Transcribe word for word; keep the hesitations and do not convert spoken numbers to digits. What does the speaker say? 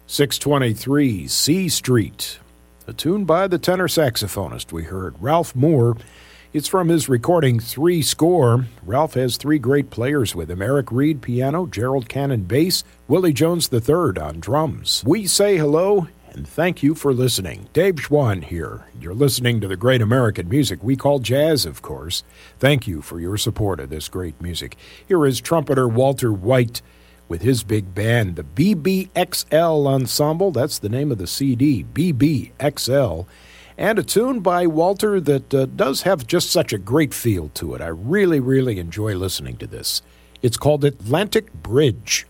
six twenty-three C Street, a tune by the tenor saxophonist we heard, Ralph Moore. It's from his recording Three Score. Ralph has three great players with him: Eric Reed, piano; Gerald Cannon, bass; Willie Jones the third on drums. We say hello and thank you for listening. Dave Schwann here. You're listening to the great American music we call jazz, of course. Thank you for your support of this great music. Here is trumpeter Walter White with his big band, the B B X L Ensemble. That's the name of the C D, B B X L. And a tune by Walter that uh, does have just such a great feel to it. I really, really enjoy listening to this. It's called Atlantic Bridge.